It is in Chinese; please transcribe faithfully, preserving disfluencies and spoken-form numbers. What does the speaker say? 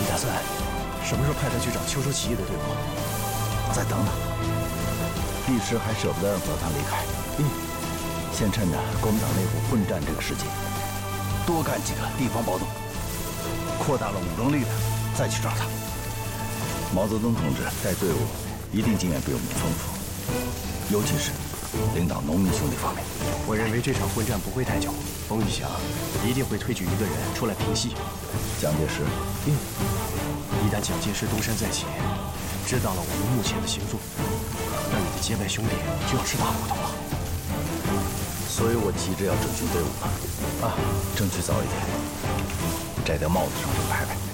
打算什么时候派他去找秋收起义的队伍？ 再等等，帝师还舍不得和他离开。嗯，先趁着国民党内部混战这个时期，多干几个地方暴动，扩大了武装力量，再去找他。毛泽东同志带队伍一定经验比我们丰富，尤其是领导农民兄弟方面。 我认为这场混战不会太久，冯玉祥一定会推举一个人出来平息。 蒋介石， 嗯，一旦蒋介石东山再起，知道了我们目前的行踪，那你的结拜兄弟就要吃大苦头了。 所以我急着要整训队伍嘛，啊，争取早一点摘掉帽子上的牌牌。